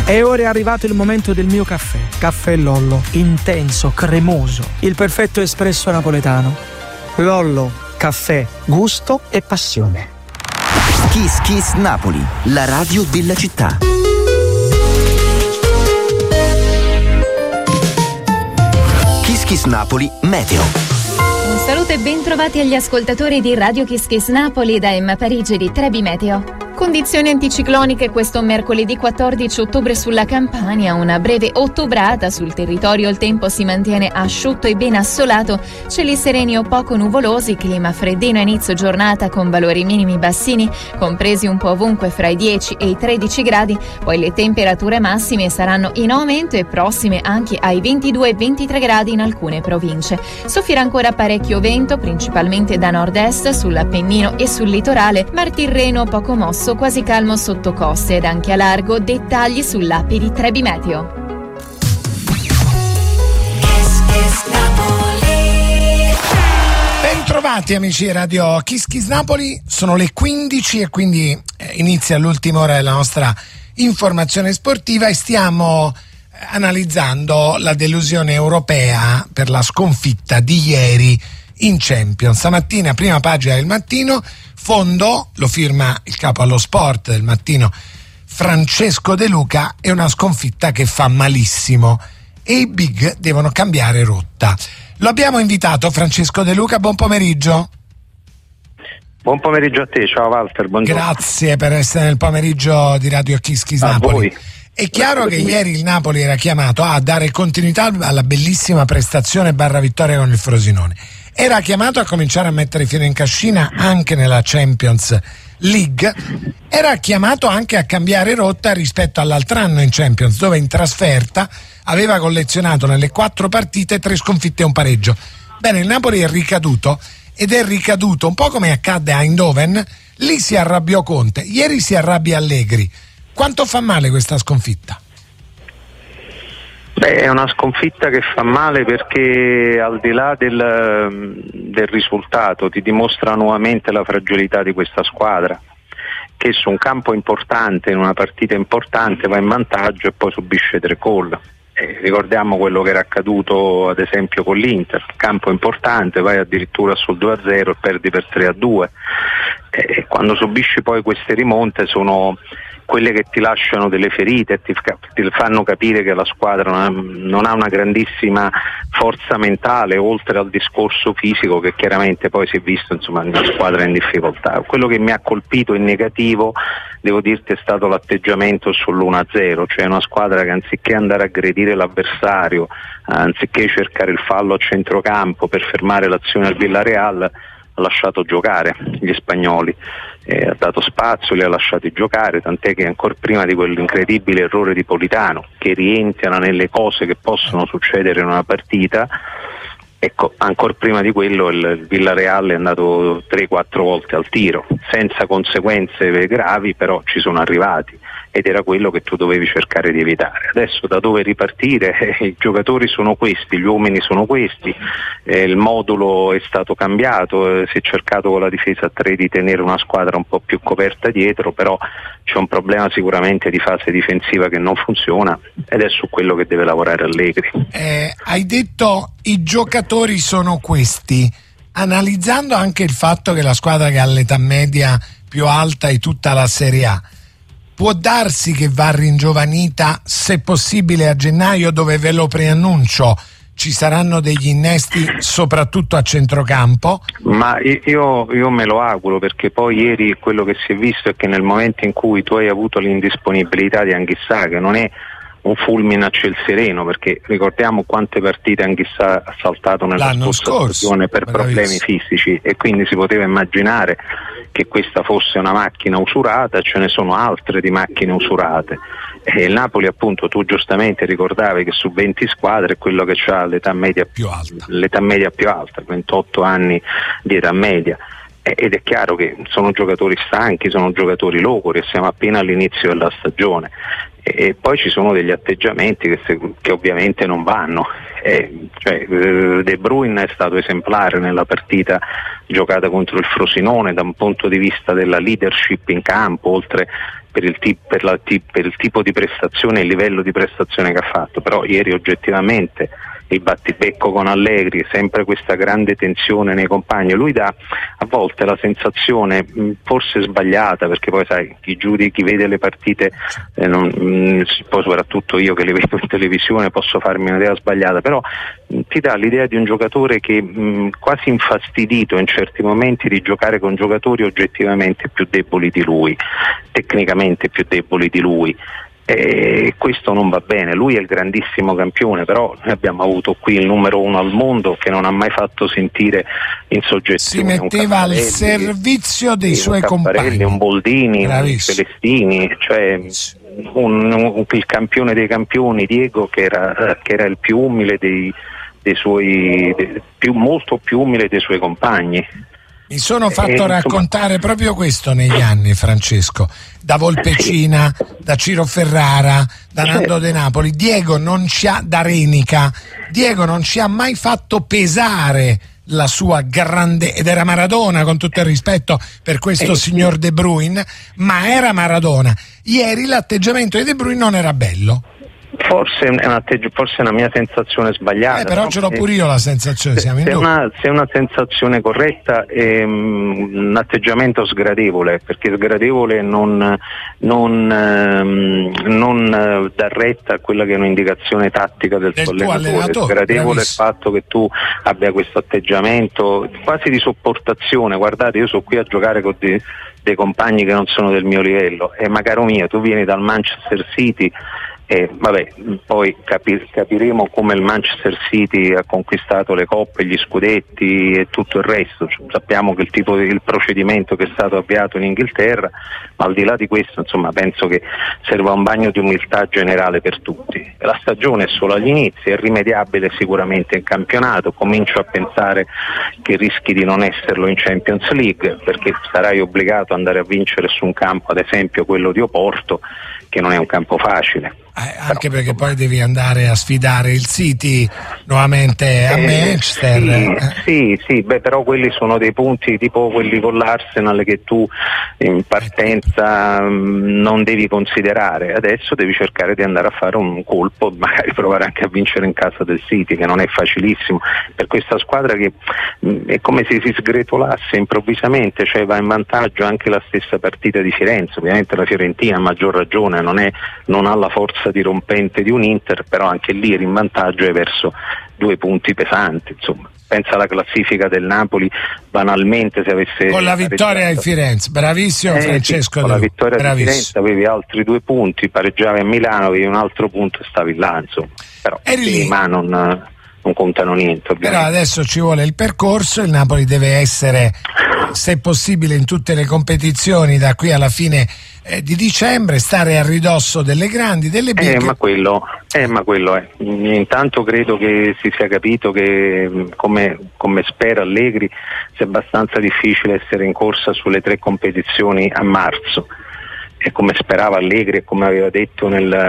E ora è arrivato il momento del mio caffè. Caffè Lollo, intenso, cremoso, il perfetto espresso napoletano. Lollo, caffè, gusto e passione. Kiss Kiss Napoli, la radio della città. Kiss Kiss Napoli, meteo. Un saluto e ben trovati agli ascoltatori di Radio Kiss Kiss Napoli da Emma Parigi di Trebi Meteo. Condizioni anticicloniche questo mercoledì 14 ottobre sulla Campania, una breve ottobrata sul territorio, il tempo si mantiene asciutto e ben assolato, cieli sereni o poco nuvolosi, clima freddino a inizio giornata con valori minimi bassini, compresi un po' ovunque fra i 10 e i 13 gradi, poi le temperature massime saranno in aumento e prossime anche ai 22 e 23 gradi in alcune province. Soffierà ancora parecchio vento, principalmente da nord-est sull'Appennino e sul litorale, ma il Tirreno poco mosso, quasi calmo sotto coste ed anche a largo. Dettagli sull'app di Trebi Meteo. Bentrovati amici di Radio Kiss Kiss Napoli, sono le 15 e quindi inizia l'ultima ora della nostra informazione sportiva e stiamo analizzando la delusione europea per la sconfitta di ieri in Champions. Stamattina, prima pagina del Mattino, fondo, lo firma il capo allo sport del Mattino Francesco De Luca, è una sconfitta che fa malissimo e i big devono cambiare rotta. Lo abbiamo invitato Francesco De Luca, buon pomeriggio. Buon pomeriggio a te, ciao Walter, buongiorno. Grazie per essere nel pomeriggio di Radio Kiss Kiss Napoli. Voi. È chiaro che ieri il Napoli era chiamato a dare continuità alla bellissima prestazione / vittoria con il Frosinone. Era chiamato a cominciare a mettere filo in cascina anche nella Champions League, era chiamato anche a cambiare rotta rispetto all'altro anno in Champions, dove in trasferta aveva collezionato nelle 4 partite 3 sconfitte e un pareggio. Bene, il Napoli è ricaduto ed è ricaduto un po' come accadde a Eindhoven, lì si arrabbiò Conte, ieri si arrabbia Allegri. Quanto fa male questa sconfitta? Beh, è una sconfitta che fa male perché al di là del risultato ti dimostra nuovamente la fragilità di questa squadra, che su un campo importante, in una partita importante, va in vantaggio e poi subisce 3 gol. Ricordiamo quello che era accaduto ad esempio con l'Inter, campo importante, vai addirittura sul 2-0 e perdi per 3-2. Quando subisci poi queste rimonte sono quelle che ti lasciano delle ferite e ti fanno capire che la squadra non ha una grandissima forza mentale, oltre al discorso fisico che chiaramente poi si è visto, insomma, una squadra in difficoltà. Quello che mi ha colpito in negativo, devo dirti, è stato l'atteggiamento sull'1-0, cioè una squadra che anziché andare a aggredire l'avversario, anziché cercare il fallo a centrocampo per fermare l'azione al Villarreal, ha lasciato giocare gli spagnoli. Ha dato spazio, li ha lasciati giocare, tant'è che ancora prima di quell'incredibile errore di Politano, che rientra nelle cose che possono succedere in una partita, ecco, ancora prima di quello il Villarreal è andato 3-4 volte al tiro, senza conseguenze gravi, però ci sono arrivati ed era quello che tu dovevi cercare di evitare. Adesso da dove ripartire? I giocatori sono questi, gli uomini sono questi, il modulo è stato cambiato, si è cercato con la difesa a 3 di tenere una squadra un po' più coperta dietro, però c'è un problema sicuramente di fase difensiva che non funziona ed è su quello che deve lavorare Allegri. Hai detto i giocatori sono questi, analizzando anche il fatto che la squadra che ha l'età media più alta è tutta la Serie A, può darsi che va ringiovanita, se possibile a gennaio, dove ve lo preannuncio ci saranno degli innesti soprattutto a centrocampo? Ma io me lo auguro, perché poi ieri quello che si è visto è che nel momento in cui tu hai avuto l'indisponibilità di Anghissà, che non è un fulmine a ciel sereno, perché ricordiamo quante partite Anghissà ha saltato nella scorsa stagione per problemi fisici, e quindi si poteva immaginare che questa fosse una macchina usurata. Ce ne sono altre di macchine usurate, e il Napoli, appunto, tu giustamente ricordavi che su 20 squadre è quello che ha l'età media più alta, 28 anni di età media, ed è chiaro che sono giocatori stanchi, sono giocatori logori e siamo appena all'inizio della stagione, e poi ci sono degli atteggiamenti che ovviamente non vanno. De Bruyne è stato esemplare nella partita giocata contro il Frosinone da un punto di vista della leadership in campo, oltre per il tipo di prestazione e il livello di prestazione che ha fatto, però ieri oggettivamente il battibecco con Allegri, sempre questa grande tensione nei compagni, lui dà a volte la sensazione, forse sbagliata, perché poi sai, chi vede le partite, poi soprattutto io che le vedo in televisione posso farmi un'idea sbagliata, però ti dà l'idea di un giocatore che quasi infastidito in certi momenti di giocare con giocatori oggettivamente più deboli di lui, tecnicamente più deboli di lui. E questo non va bene, lui è il grandissimo campione, però noi abbiamo avuto qui il numero 1 al mondo che non ha mai fatto sentire in soggezione. Si metteva al servizio dei suoi compagni, un Boldini, un Celestini, cioè il campione dei campioni, Diego, che era il più umile molto più umile dei suoi compagni. Mi sono fatto raccontare proprio questo negli anni, Francesco, da Volpecina, da Ciro Ferrara, da Nando De Napoli. Diego non ci ha mai fatto pesare la sua grande, ed era Maradona, con tutto il rispetto per questo signor De Bruyne, ma era Maradona. Ieri l'atteggiamento di De Bruyne non era bello. Forse è una mia sensazione sbagliata. Però ce l'ho pure io la sensazione, siamo in due. Se è una sensazione corretta è un atteggiamento sgradevole, perché sgradevole non dar retta a quella che è un'indicazione tattica del tuo allenatore. Sgradevole il fatto che tu abbia questo atteggiamento quasi di sopportazione. Guardate, io sono qui a giocare con dei compagni che non sono del mio livello, ma caro mio, tu vieni dal Manchester City. Poi capiremo come il Manchester City ha conquistato le coppe, gli scudetti e tutto il resto. Sappiamo che il procedimento che è stato avviato in Inghilterra, ma al di là di questo, insomma, penso che serva un bagno di umiltà generale per tutti. La stagione è solo agli inizi, è rimediabile sicuramente in campionato. Comincio a pensare che rischi di non esserlo in Champions League, perché sarai obbligato ad andare a vincere su un campo, ad esempio quello di Oporto, che non è un campo facile. Anche perché poi devi andare a sfidare il City nuovamente a Manchester. Sì, però quelli sono dei punti tipo quelli con l'Arsenal che tu in partenza non devi considerare. Adesso devi cercare di andare a fare un colpo, magari provare anche a vincere in casa del City, che non è facilissimo per questa squadra, che è come se si sgretolasse improvvisamente, cioè va in vantaggio anche la stessa partita di Firenze. Ovviamente la Fiorentina a maggior ragione non ha la forza dirompente di un Inter, però anche lì era in vantaggio e verso 2 punti pesanti, insomma. Pensa alla classifica del Napoli, banalmente, se avesse con la vittoria a Firenze, bravissimo Francesco. Con la vittoria di Firenze avevi altri 2 punti, pareggiavi a Milano, avevi un altro punto e stavi là, insomma. Però ma non contano niente, ovviamente. Però adesso ci vuole il percorso, il Napoli deve essere, se possibile, in tutte le competizioni da qui alla fine di dicembre, stare a ridosso delle grandi, delle big. Ma quello è. Intanto credo che si sia capito che, come spera Allegri, sia abbastanza difficile essere in corsa sulle 3 competizioni a marzo. E come sperava Allegri e come aveva detto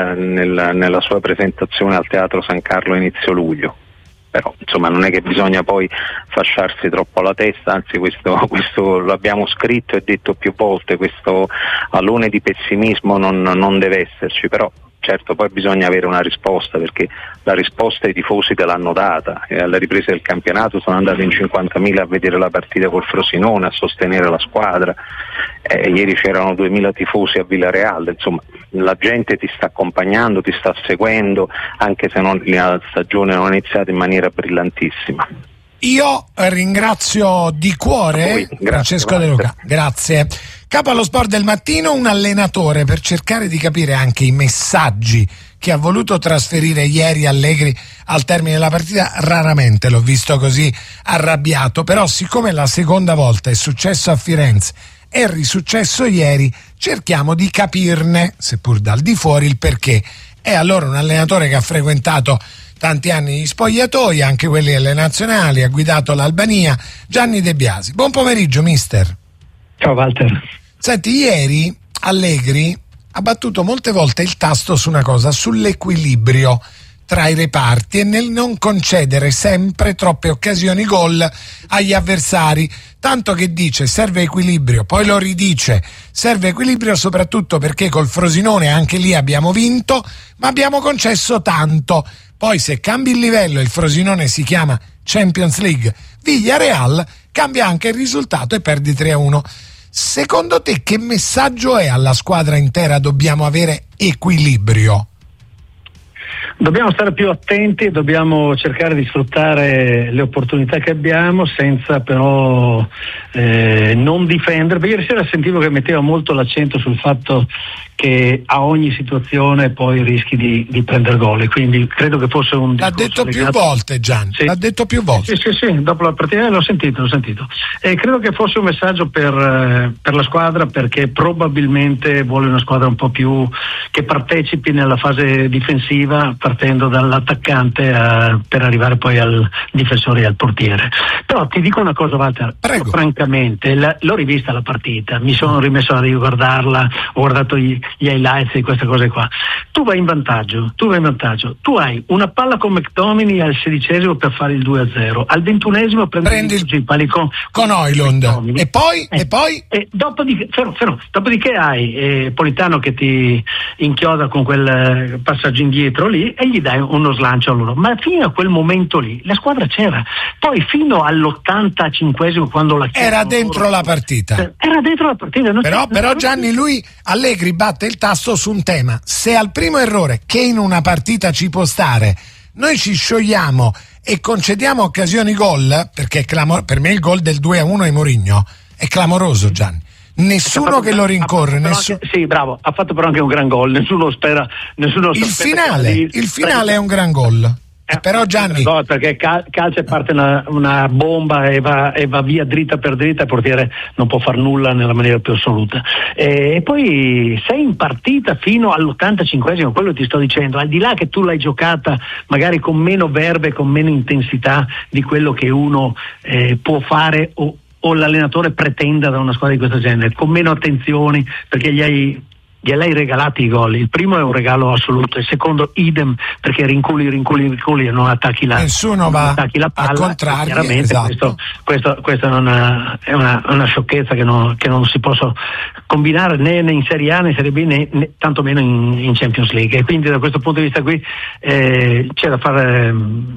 nella sua presentazione al Teatro San Carlo a inizio luglio. Però insomma non è che bisogna poi fasciarsi troppo la testa, anzi questo lo abbiamo scritto e detto più volte, questo alone di pessimismo non deve esserci, però certo poi bisogna avere una risposta, perché la risposta i tifosi te l'hanno data, e alla ripresa del campionato sono andati in 50.000 a vedere la partita col Frosinone, a sostenere la squadra, ieri c'erano 2.000 tifosi a Villareal, insomma la gente ti sta accompagnando, ti sta seguendo, anche se la stagione non è iniziata in maniera brillantissima. Io ringrazio di cuore Francesco De Luca, grazie. Capo allo Sport del Mattino, un allenatore, per cercare di capire anche i messaggi che ha voluto trasferire ieri Allegri al termine della partita. Raramente l'ho visto così arrabbiato, però siccome la seconda volta è successo a Firenze e risuccesso ieri, cerchiamo di capirne, seppur dal di fuori, il perché. È allora un allenatore che ha frequentato tanti anni gli spogliatoi, anche quelli delle nazionali, ha guidato l'Albania, Gianni De Biasi. Buon pomeriggio, mister. Ciao Walter. Senti, ieri Allegri ha battuto molte volte il tasto su una cosa, sull'equilibrio tra i reparti e nel non concedere sempre troppe occasioni gol agli avversari, tanto che dice serve equilibrio, poi lo ridice, serve equilibrio soprattutto perché col Frosinone anche lì abbiamo vinto, ma abbiamo concesso tanto. Poi se cambi il livello e il Frosinone si chiama Champions League Villarreal, cambia anche il risultato e perdi 3-1. Secondo te che messaggio è alla squadra intera? Dobbiamo avere equilibrio. Dobbiamo stare più attenti e dobbiamo cercare di sfruttare le opportunità che abbiamo senza però non difendere. Ieri sera sentivo che metteva molto l'accento sul fatto che a ogni situazione poi rischi di prendere gol, e quindi credo che fosse un l'ha detto più volte Gianni, sì. L'ha detto più volte. Sì, dopo la partita l'ho sentito e credo che fosse un messaggio per la squadra, perché probabilmente vuole una squadra un po' più che partecipi nella fase difensiva, partendo dall'attaccante per arrivare poi al difensore e al portiere. Però ti dico una cosa, Walter, francamente l'ho rivista la partita, mi sono rimesso a riguardarla, ho guardato gli highlights di queste cose qua. Tu vai in vantaggio, tu hai una palla con McTominay al 16esimo per fare il 2-0, al 21esimo prendi il pali con Højlund e poi dopodiché hai Politano che ti inchioda con quel passaggio indietro lì e gli dai uno slancio a loro, ma fino a quel momento lì la squadra c'era, poi fino all'85esimo quando era dentro la partita. Però Gianni, lui Allegri batte il tasto su un tema: se al primo errore, che in una partita ci può stare, noi ci sciogliamo e concediamo occasioni gol, perché per me il gol del 2-1 di Mourinho è clamoroso, Gianni. Nessuno che lo rincorre, sì, bravo, ha fatto però anche un gran gol, nessuno spera il finale è un gran gol. Però Gianni, perché calcia e parte una bomba e va via dritta per dritta, il portiere non può far nulla nella maniera più assoluta, e poi sei in partita fino all'85esimo, quello ti sto dicendo, al di là che tu l'hai giocata magari con meno verve, con meno intensità di quello che uno può fare o l'allenatore pretenda da una squadra di questo genere, con meno attenzioni, perché gliel'hai regalati i gol. Il primo è un regalo assoluto, il secondo idem, perché rinculi e non attacchi la palla, al contrario, chiaramente. Esatto. Questo è una sciocchezza che non si può combinare né in Serie A né in Serie B né tantomeno in Champions League, e quindi da questo punto di vista qui c'è da fare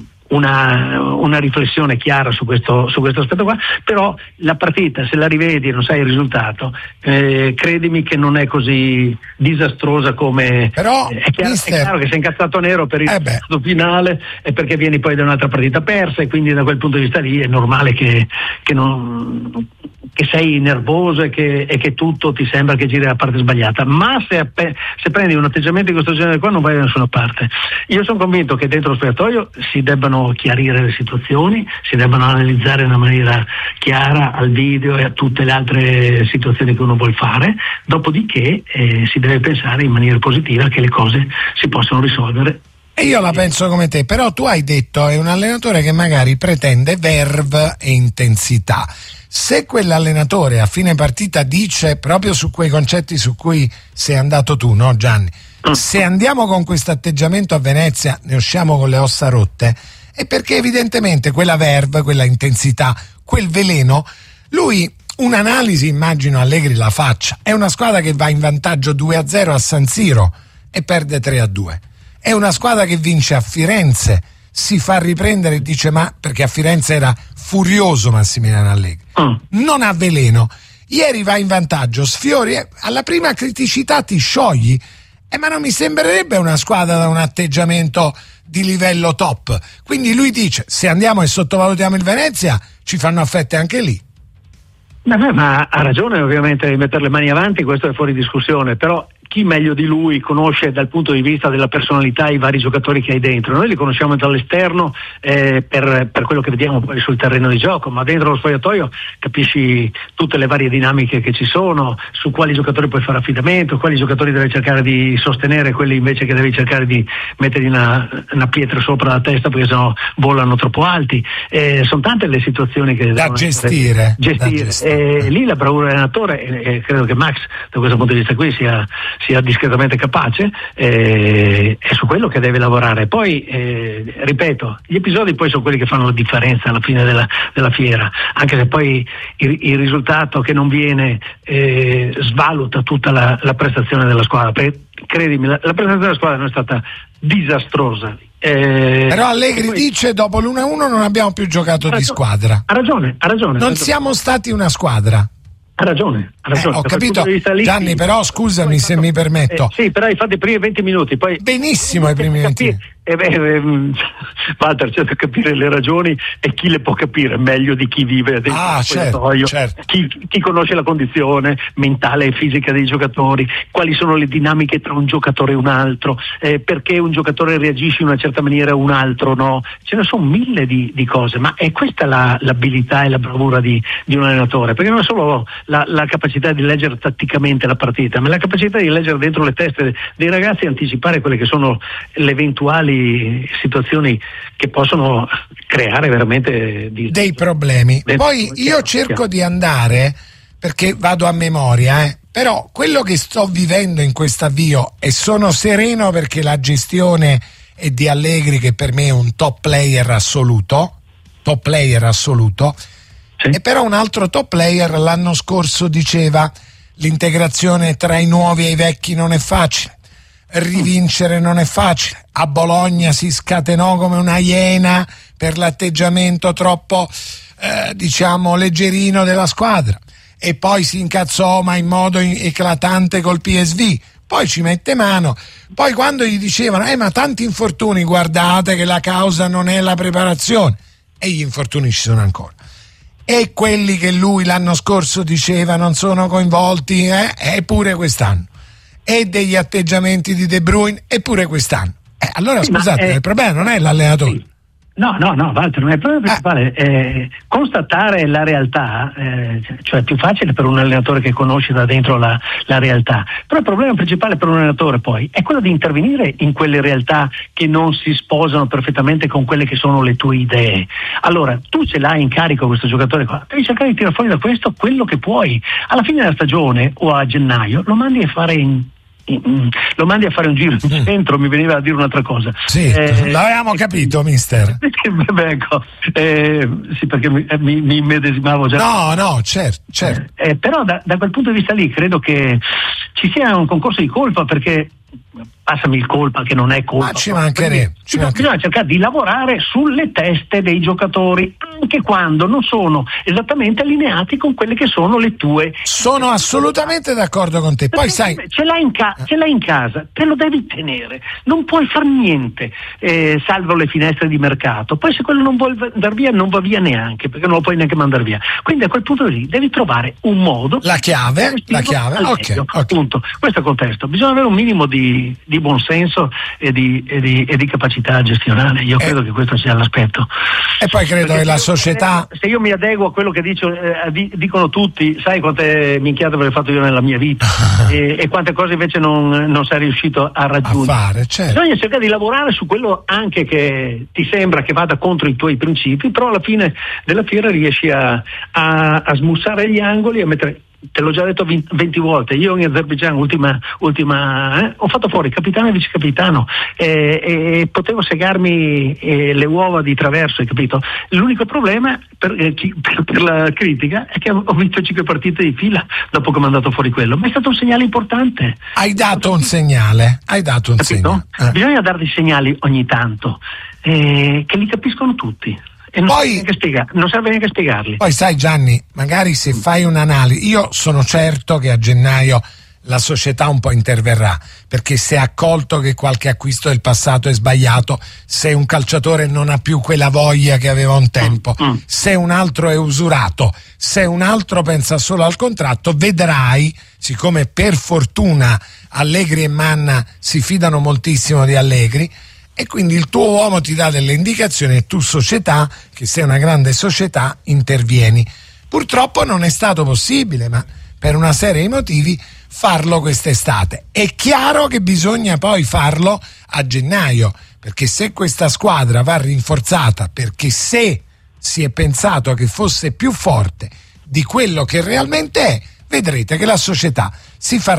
una riflessione chiara su questo aspetto qua. Però la partita, se la rivedi e non sai il risultato, credimi che non è così disastrosa come però è chiaro che sei incazzato nero per il risultato finale e perché vieni poi da un'altra partita persa, e quindi da quel punto di vista lì è normale che sei nervoso e che tutto ti sembra che giri la parte sbagliata, ma se prendi un atteggiamento di questo genere qua non vai da nessuna parte. Io sono convinto che dentro lo spogliatoio si debbano chiarire le situazioni, si debbano analizzare in una maniera chiara al video e a tutte le altre situazioni che uno vuol fare, dopodiché si deve pensare in maniera positiva che le cose si possono risolvere. E io la penso come te, però tu hai detto è un allenatore che magari pretende verve e intensità. Se quell'allenatore a fine partita dice proprio su quei concetti su cui sei andato tu, no Gianni? Se andiamo con questo atteggiamento a Venezia ne usciamo con le ossa rotte, è perché evidentemente quella verve, quella intensità, quel veleno, lui un'analisi immagino Allegri la faccia. È una squadra che va in vantaggio 2-0 a San Siro e perde 3-2. È una squadra che vince a Firenze, si fa riprendere e dice perché a Firenze era furioso Massimiliano Allegri, non ha veleno. Ieri va in vantaggio, sfiori, alla prima criticità ti sciogli, ma non mi sembrerebbe una squadra da un atteggiamento di livello top. Quindi lui dice se andiamo e sottovalutiamo il Venezia ci fanno affette anche lì. Ma ha ragione ovviamente di mettere le mani avanti, questo è fuori discussione, però chi meglio di lui conosce dal punto di vista della personalità i vari giocatori che hai dentro? Noi li conosciamo dall'esterno per quello che vediamo poi sul terreno di gioco, ma dentro lo spogliatoio capisci tutte le varie dinamiche che ci sono, su quali giocatori puoi fare affidamento, quali giocatori devi cercare di sostenere, quelli invece che devi cercare di mettergli una pietra sopra la testa perché sennò volano troppo alti. Sono tante le situazioni che da gestire. Lì la bravura dell'allenatore, credo che Max da questo punto di vista qui sia sia discretamente capace, è su quello che deve lavorare. Poi ripeto, gli episodi poi sono quelli che fanno la differenza alla fine della fiera, anche se poi il risultato che non viene svaluta tutta la prestazione della squadra, perché credimi, la prestazione della squadra non è stata disastrosa. Però Allegri dice dopo l'1-1 non abbiamo più giocato di squadra. Ha ragione. Non siamo stati una squadra. Ha ragione. Ho capito, Gianni, però scusami se mi permetto. Sì, però hai fatto i primi 20 minuti. Poi benissimo i primi 20 minuti. Walter, c'è da capire le ragioni e chi le può capire meglio di chi vive dentro certo. Chi conosce la condizione mentale e fisica dei giocatori, quali sono le dinamiche tra un giocatore e un altro, perché un giocatore reagisce in una certa maniera e un altro no. Ce ne sono mille di cose, ma è questa l'abilità e la bravura di un allenatore, perché non è solo la capacità di leggere tatticamente la partita, ma la capacità di leggere dentro le teste dei ragazzi e anticipare quelle che sono le eventuali situazioni che possono creare veramente dei problemi. Poi io cerco di andare, perché vado a memoria, però quello che sto vivendo in questo avvio, e sono sereno perché la gestione è di Allegri, che per me è un top player assoluto, sì. E però un altro top player l'anno scorso diceva: l'integrazione tra i nuovi e i vecchi non è facile, rivincere non è facile. A Bologna si scatenò come una iena per l'atteggiamento troppo leggerino della squadra, e poi si incazzò ma in modo eclatante col PSV, poi ci mette mano. Poi quando gli dicevano ma tanti infortuni, guardate che la causa non è la preparazione, e gli infortuni ci sono ancora, e quelli che lui l'anno scorso diceva non sono coinvolti eppure quest'anno, e degli atteggiamenti di De Bruyne eppure quest'anno. Allora scusate, il problema non è l'allenatore. Sì. No, Walter, non è il problema principale. Constatare la realtà, cioè è più facile per un allenatore che conosce da dentro la realtà, però il problema principale per un allenatore poi è quello di intervenire in quelle realtà che non si sposano perfettamente con quelle che sono le tue idee. Allora, tu ce l'hai in carico questo giocatore qua, devi cercare di tirare fuori da questo quello che puoi. Alla fine della stagione o a gennaio lo mandi a fare un giro in centro, mi veniva a dire un'altra cosa. Sì, l'avevamo capito, mister. Sì, perché mi immedesimavo già. No, certo. Però da quel punto di vista lì credo che ci sia un concorso di colpa, perché passami il colpa che non è colpa. Ma ci mancherebbe. Bisogna cercare di lavorare sulle teste dei giocatori, anche quando non sono esattamente allineati con quelle che sono le tue. Sono assolutamente d'accordo con te. Poi sai, ce l'hai in casa, te lo devi tenere, non puoi far niente, salvo le finestre di mercato. Poi se quello non vuole andare via, non va via neanche, perché non lo puoi neanche mandare via. Quindi a quel punto lì devi trovare un modo. La chiave. Ok. Appunto, questo è il contesto. Bisogna avere un minimo di buonsenso e di capacità gestionale. Io credo che questo sia l'aspetto. E poi credo che la società, se io mi adeguo a quello che dicono tutti, sai quante minchiate avrei fatto io nella mia vita e quante cose invece non sei riuscito a raggiungere. A fare, certo. Bisogna cercare di lavorare su quello anche che ti sembra che vada contro i tuoi principi, però alla fine della fiera riesci a smussare gli angoli e a mettere. Te l'ho già detto 20 volte, io in Azerbaigian ultima ho fatto fuori capitano e vice capitano e potevo segarmi le uova di traverso, hai capito? L'unico problema per la critica è che ho vinto 5 partite di fila dopo che ho mandato fuori quello, ma è stato un segnale importante. Hai dato un segnale. Bisogna dare dei segnali ogni tanto che li capiscono tutti. E non serve neanche spiegarli. Poi sai Gianni, magari se fai un'analisi, io sono certo che a gennaio la società un po' interverrà, perché se ha accolto che qualche acquisto del passato è sbagliato, se un calciatore non ha più quella voglia che aveva un tempo, se un altro è usurato, se un altro pensa solo al contratto, vedrai, siccome per fortuna Allegri e Manna si fidano moltissimo di Allegri, e quindi il tuo uomo ti dà delle indicazioni e tu società, che sei una grande società, intervieni. Purtroppo non è stato possibile, ma per una serie di motivi, farlo quest'estate. È chiaro che bisogna poi farlo a gennaio, perché se questa squadra va rinforzata, perché se si è pensato che fosse più forte di quello che realmente è, vedrete che la società si farà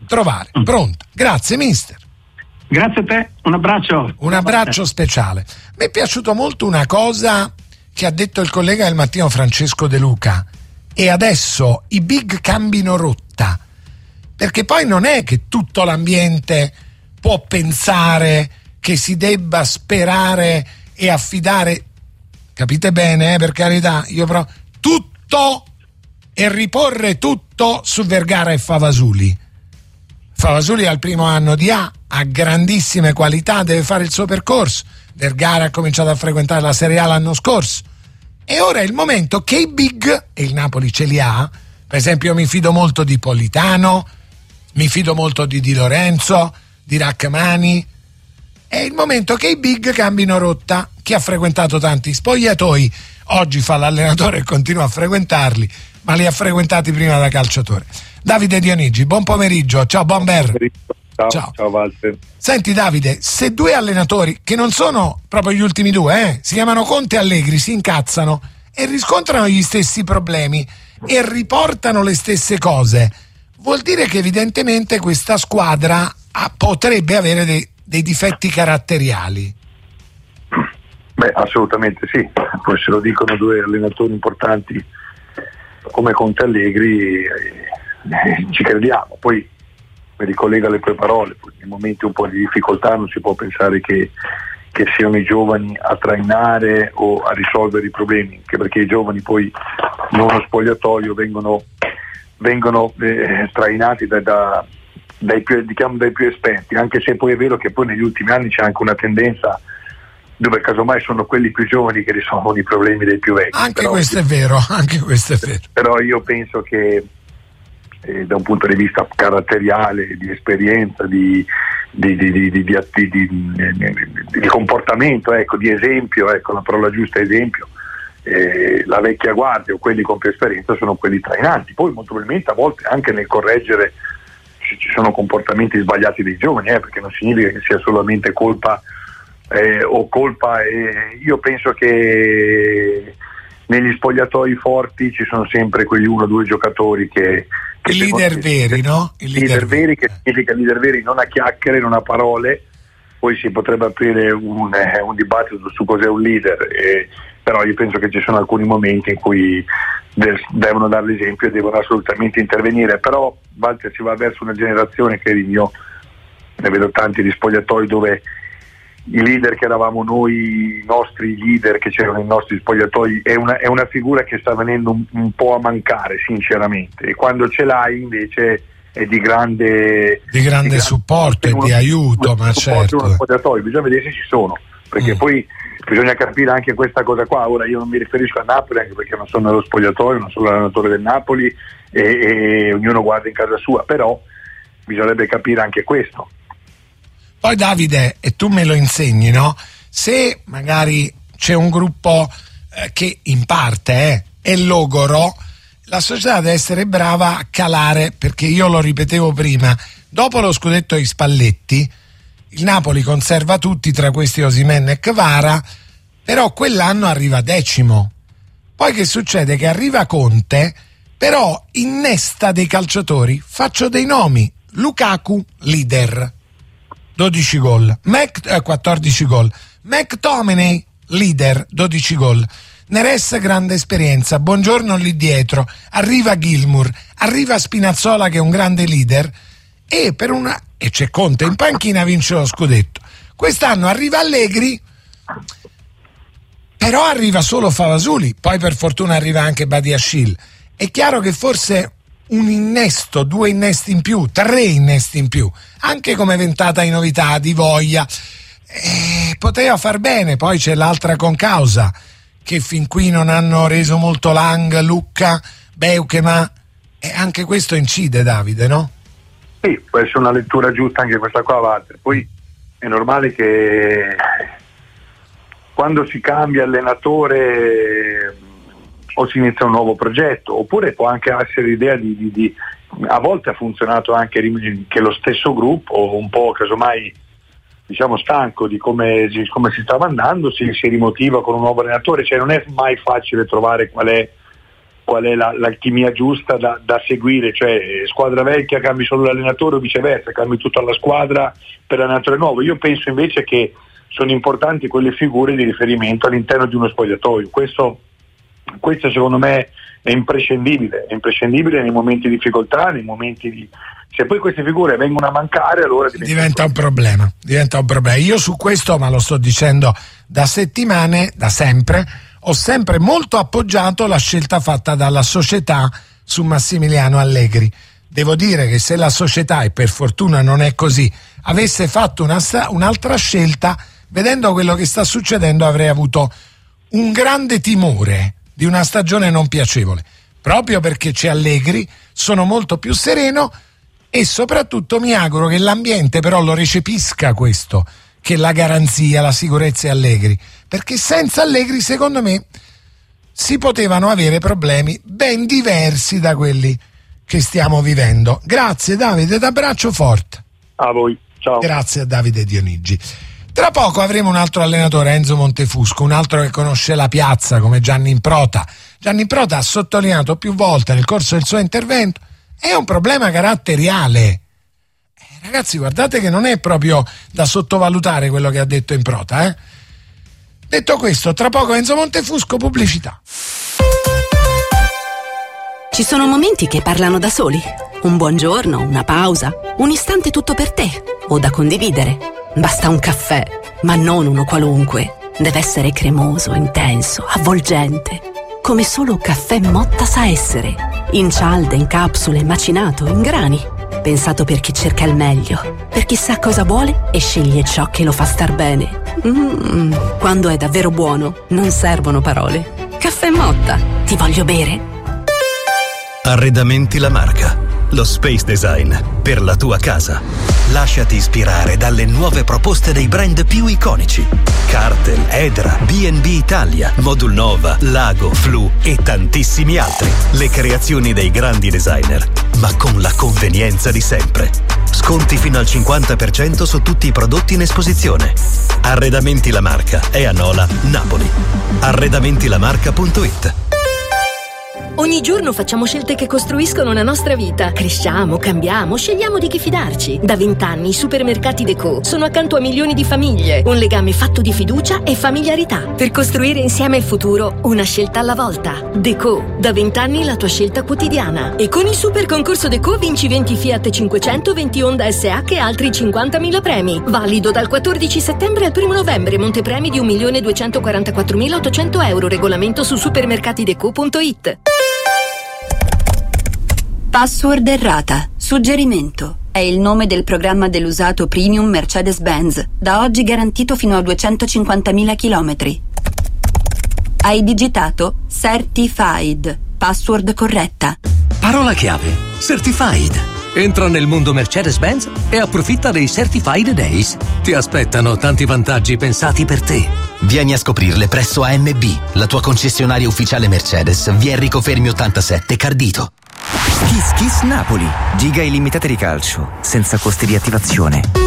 trovare. Pronta. Grazie mister. Grazie a te, un abbraccio. Un abbraccio speciale. Mi è piaciuto molto una cosa che ha detto il collega del mattino Francesco De Luca: e adesso i big cambino rotta, perché poi non è che tutto l'ambiente può pensare che si debba sperare e affidare, capite bene, per carità, io però tutto e riporre tutto su Vergara e Favasuli. Favasuli al primo anno di A, ha grandissime qualità, deve fare il suo percorso. Vergara ha cominciato a frequentare la Serie A l'anno scorso e ora è il momento che i big, e il Napoli ce li ha, per esempio mi fido molto di Politano, mi fido molto di Di Lorenzo, di Rachmani, è il momento che i big cambino rotta. Chi ha frequentato tanti spogliatoi oggi fa l'allenatore e continua a frequentarli, ma li ha frequentati prima da calciatore. Davide Dionigi, buon pomeriggio, ciao Bomber. Ciao Walter. Senti Davide, se due allenatori, che non sono proprio gli ultimi due, si chiamano Conte e Allegri, si incazzano e riscontrano gli stessi problemi e riportano le stesse cose, vuol dire che evidentemente questa squadra potrebbe avere dei difetti caratteriali. Beh, assolutamente sì, poi se lo dicono due allenatori importanti come Conte e Allegri, ci crediamo. Poi mi ricollega alle tue parole, poi nei momenti un po' di difficoltà non si può pensare che siano i giovani a trainare o a risolvere i problemi, anche perché i giovani poi in uno spogliatoio vengono trainati dai più esperti, anche se poi è vero che poi negli ultimi anni c'è anche una tendenza dove casomai sono quelli più giovani che risolvono i problemi dei più vecchi. Anche questo è vero. Però io penso che da un punto di vista caratteriale, di esperienza, di comportamento, ecco, di esempio, ecco la parola giusta, esempio, la vecchia guardia o quelli con più esperienza sono quelli trainanti. Poi molto probabilmente a volte anche nel correggere ci sono comportamenti sbagliati dei giovani, perché non significa che sia solamente colpa. Io penso che negli spogliatoi forti ci sono sempre quegli uno o due giocatori che i leader veri, no? I leader veri, che significa leader veri non a chiacchiere, non a parole. Poi si potrebbe aprire un dibattito su cos'è un leader, però io penso che ci sono alcuni momenti in cui devono dare l'esempio e devono assolutamente intervenire. Però Walter, si va verso una generazione che io ne vedo tanti di spogliatoi dove i leader che eravamo noi, i nostri leader che c'erano nei nostri spogliatoi, è una figura che sta venendo un po' a mancare sinceramente, e quando ce l'hai invece è di grande supporto e di aiuto, ma certo bisogna vedere se ci sono, perché poi bisogna capire anche questa cosa qua. Ora io non mi riferisco a Napoli, anche perché non sono nello spogliatoio, non sono l'allenatore del Napoli e ognuno guarda in casa sua, però bisognerebbe capire anche questo. Poi Davide, e tu me lo insegni, no? Se magari c'è un gruppo che in parte è logoro, la società deve essere brava a calare, perché io lo ripetevo prima, dopo lo scudetto di Spalletti il Napoli conserva tutti, tra questi Osimhen e Kvara, però quell'anno arriva 10º. Poi che succede? Che arriva Conte, però innesta dei calciatori, faccio dei nomi: Lukaku leader, 12 gol, 14 gol, McTominay leader, 12 gol, Neres grande esperienza, Buongiorno lì dietro, arriva Gilmour, arriva Spinazzola che è un grande leader e c'è Conte in panchina, vince lo scudetto. Quest'anno arriva Allegri, però arriva solo Favasuli, poi per fortuna arriva anche Badiashile. È chiaro che forse un innesto, 2 innesti in più, 3 innesti in più, anche come ventata di novità, di voglia, poteva far bene. Poi c'è l'altra concausa, che fin qui non hanno reso molto Lang, Lucca, Beukema, e anche questo incide, Davide, no? Sì, può essere una lettura giusta anche questa qua, Walter. Poi è normale che quando si cambia allenatore o si inizia un nuovo progetto, oppure può anche essere l'idea di a volte ha funzionato anche che lo stesso gruppo, un po' casomai diciamo stanco di come si stava andando, si rimotiva con un nuovo allenatore. Cioè non è mai facile trovare qual è qual è l'alchimia giusta da seguire, cioè squadra vecchia cambi solo l'allenatore o viceversa, cambi tutta la squadra per allenatore nuovo. Io penso invece che sono importanti quelle figure di riferimento all'interno di uno spogliatoio. Questo secondo me è imprescindibile nei momenti di difficoltà, nei momenti di... Se poi queste figure vengono a mancare, allora diventa un problema. Io su questo, ma lo sto dicendo da settimane, da sempre, ho sempre molto appoggiato la scelta fatta dalla società su Massimiliano Allegri. Devo dire che se la società, e per fortuna non è così, avesse fatto un'altra scelta, vedendo quello che sta succedendo avrei avuto un grande timore di una stagione non piacevole, proprio perché c'è Allegri, sono molto più sereno e soprattutto mi auguro che l'ambiente però lo recepisca questo, che la garanzia, la sicurezza è Allegri, perché senza Allegri secondo me si potevano avere problemi ben diversi da quelli che stiamo vivendo. Grazie Davide, t'abbraccio forte. A voi, ciao. Grazie a Davide Dionigi. Tra poco avremo un altro allenatore, Enzo Montefusco, un altro che conosce la piazza come Gianni Improta. Gianni Improta ha sottolineato più volte nel corso del suo intervento è un problema caratteriale. Ragazzi, guardate che non è proprio da sottovalutare quello che ha detto Improta. Detto questo, tra poco Enzo Montefusco, pubblicità. Ci sono momenti che parlano da soli. Un buongiorno, una pausa, un istante tutto per te o da condividere. Basta un caffè, ma non uno qualunque. Deve essere cremoso, intenso, avvolgente. Come solo Caffè Motta sa essere. In cialde, in capsule, macinato, in grani. Pensato per chi cerca il meglio, per chi sa cosa vuole e sceglie ciò che lo fa star bene. Quando è davvero buono, non servono parole. Caffè Motta, ti voglio bere. Arredamenti La Marca. Lo space design per la tua casa. Lasciati ispirare dalle nuove proposte dei brand più iconici. Cartel, Edra, B&B Italia, Modul Nova, Lago, Flu e tantissimi altri. Le creazioni dei grandi designer, ma con la convenienza di sempre. Sconti fino al 50% su tutti i prodotti in esposizione. Arredamenti La Marca è a Nola, Napoli. Arredamentilamarca.it. Ogni giorno facciamo scelte che costruiscono la nostra vita. Cresciamo, cambiamo, scegliamo di chi fidarci. Da 20 anni i supermercati Decaux sono accanto a milioni di famiglie. Un legame fatto di fiducia e familiarità. Per costruire insieme il futuro, una scelta alla volta. Decaux, da 20 anni la tua scelta quotidiana. E con il super concorso Decaux vinci 20 Fiat 500, 20 Honda SH e altri 50.000 premi. Valido dal 14 settembre al 1 novembre. Montepremi di 1.244.800 euro. Regolamento su supermercatidecaux.it. Password errata. Suggerimento. È il nome del programma dell'usato premium Mercedes-Benz, da oggi garantito fino a 250.000 chilometri. Hai digitato Certified. Password corretta. Parola chiave. Certified. Entra nel mondo Mercedes-Benz e approfitta dei Certified Days. Ti aspettano tanti vantaggi pensati per te. Vieni a scoprirle presso AMB, la tua concessionaria ufficiale Mercedes, via Enrico Fermi 87 Cardito. Kiss Kiss Napoli. Giga illimitati di calcio, senza costi di attivazione.